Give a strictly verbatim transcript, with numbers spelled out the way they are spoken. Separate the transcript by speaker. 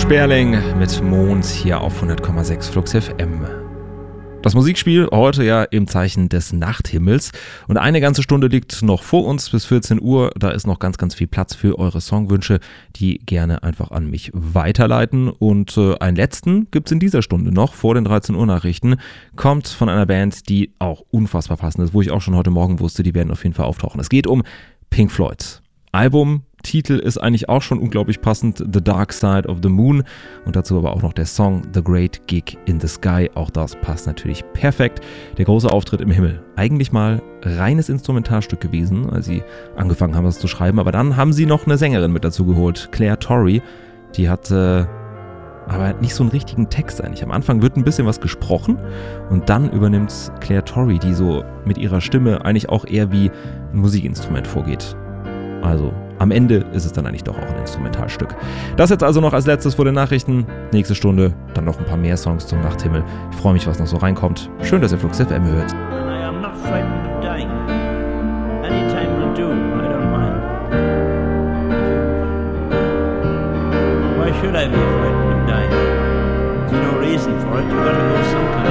Speaker 1: Sperling mit Mond hier auf hundert Komma sechs Flux F M. Das Musikspiel heute ja im Zeichen des Nachthimmels und eine ganze Stunde liegt noch vor uns bis vierzehn Uhr. Da ist noch ganz, ganz viel Platz für eure Songwünsche, die gerne einfach an mich weiterleiten. Und äh, einen letzten gibt's in dieser Stunde noch vor den dreizehn Uhr Nachrichten. Kommt von einer Band, die auch unfassbar passend ist, wo ich auch schon heute Morgen wusste, die werden auf jeden Fall auftauchen. Es geht um Pink Floyd. Album Titel ist eigentlich auch schon unglaublich passend, The Dark Side of the Moon, und dazu aber auch noch der Song The Great Gig in the Sky, auch das passt natürlich perfekt. Der große Auftritt im Himmel, eigentlich mal reines Instrumentalstück gewesen, als sie angefangen haben, das zu schreiben, aber dann haben sie noch eine Sängerin mit dazu geholt, Claire Torrey, die hat äh, aber nicht so einen richtigen Text eigentlich. Am Anfang wird ein bisschen was gesprochen und dann übernimmt Claire Torrey, die so mit ihrer Stimme eigentlich auch eher wie ein Musikinstrument vorgeht. Also am Ende ist es dann eigentlich doch auch ein Instrumentalstück. Das jetzt also noch als letztes vor den Nachrichten. Nächste Stunde dann noch ein paar mehr Songs zum Nachthimmel. Ich freue mich, was noch so reinkommt. Schön, dass ihr Flux F M hört.
Speaker 2: And I am not frightened of dying. Any time will do, I don't mind. Why should I be frightened of dying? There's no reason for it. You've got to go sometime.